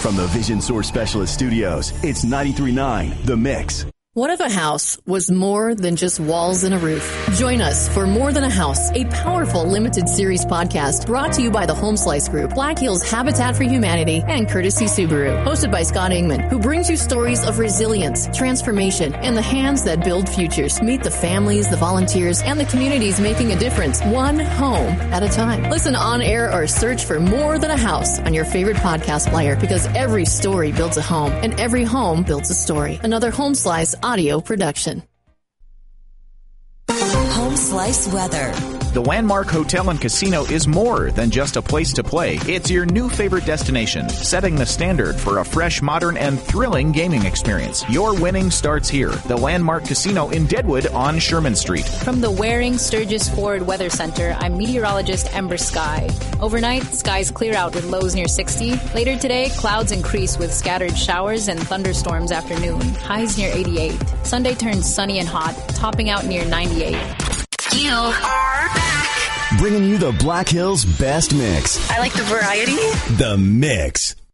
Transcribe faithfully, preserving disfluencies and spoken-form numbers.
From the Vision Source Specialist Studios, it's ninety-three point nine The Mix. What if a house was more than just walls and a roof? Join us for More Than a House, a powerful limited series podcast brought to you by the Home Slice Group, Black Hills Habitat for Humanity, and Courtesy Subaru. Hosted by Scott Ingman, who brings you stories of resilience, transformation, and the hands that build futures. Meet the families, the volunteers, and the communities making a difference, one home at a time. Listen on air or search for More Than a House on your favorite podcast player, because every story builds a home, and every home builds a story. Another Home Slice audio production. Home Slice weather. The Landmark Hotel and Casino is more than just a place to play. It's your new favorite destination, setting the standard for a fresh, modern, and thrilling gaming experience. Your winning starts here. The Landmark Casino in Deadwood on Sherman Street. From the Waring Sturgis Ford Weather Center, I'm meteorologist Ember Sky. Overnight, skies clear out with lows near sixty. Later today, clouds increase with scattered showers and thunderstorms afternoon. Highs near eighty-eight. Sunday turns sunny and hot, topping out near ninety-eight. You are back. Bringing you the Black Hills best mix. I like the variety. The Mix.